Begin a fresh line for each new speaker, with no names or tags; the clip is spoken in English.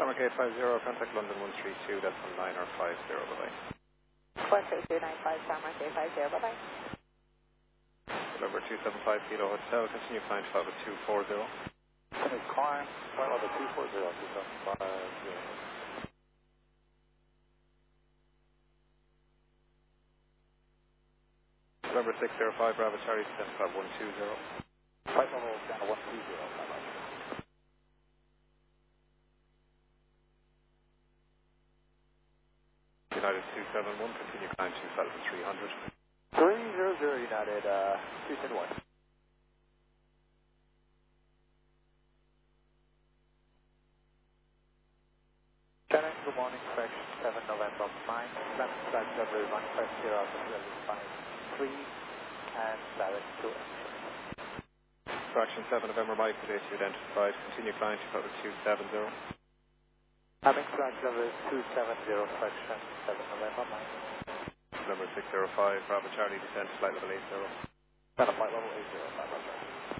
Summer Gate 50, contact London 132, that's on 9 or 50, bye-bye.
13295, Summer Gate 50, bye-bye.
November 275 Kilo Hotel, continue climb to level 240.
Continue climb, level 240, 275,
November 605 Bravo Charlie, descent club 120.
Flight level down to 120, bye-bye.
United 271, continue climb 2300.
300 United, 271. Shannon, good morning, correction 7 November 9, flight level 150, and direct to
Correction 7 November Mike, today to identified, continue climb to level 270.
Having flight level 270, correction 7 November 9.
November 605 Bravo Charlie, descent flight level 80.
Flight level 80, bye-bye.